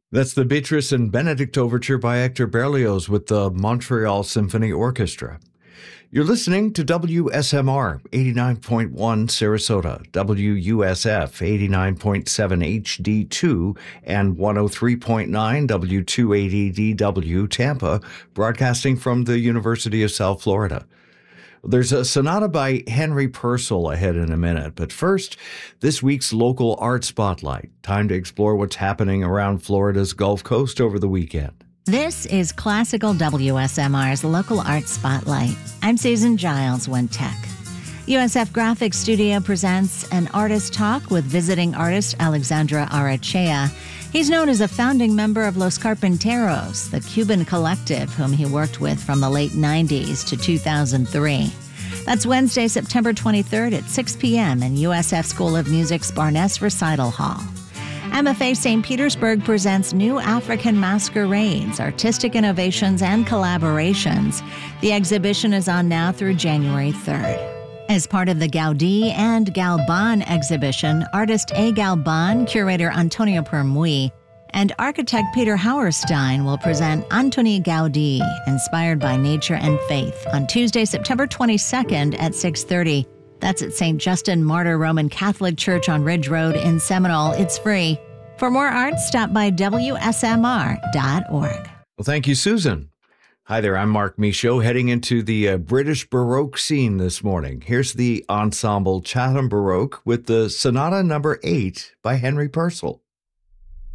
That's the Beatrice and Benedict Overture by Hector Berlioz with the Montreal Symphony Orchestra. You're listening to WSMR 89.1 Sarasota, WUSF 89.7 HD2, and 103.9 W280DW Tampa, broadcasting from the University of South Florida. There's a sonata by Henry Purcell ahead in a minute, but first, this week's local art spotlight. Time to explore what's happening around Florida's Gulf Coast over the weekend. This is Classical WSMR's Local Art Spotlight. I'm Susan Giles, One Tech. USF Graphics Studio presents an artist talk with visiting artist Alexandra Arachea. He's known as a founding member of Los Carpinteros, the Cuban collective whom he worked with from the late 90s to 2003. That's Wednesday, September 23rd at 6 p.m. in USF School of Music's Barnes Recital Hall. MFA St. Petersburg presents New African Masquerades, artistic innovations and collaborations. The exhibition is on now through January 3rd. As part of the Gaudí and Galban exhibition, artist A. Galban, curator Antonio Permui, and architect Peter Hauerstein will present Antoni Gaudí, inspired by nature and faith, on Tuesday, September 22nd at 6:30. That's at St. Justin Martyr Roman Catholic Church on Ridge Road in Seminole. It's free. For more art, stop by WSMR.org. Well, thank you, Susan. Hi there, I'm Mark Michaud, heading into the British Baroque scene this morning. Here's the ensemble Chatham Baroque with the Sonata No. 8 by Henry Purcell.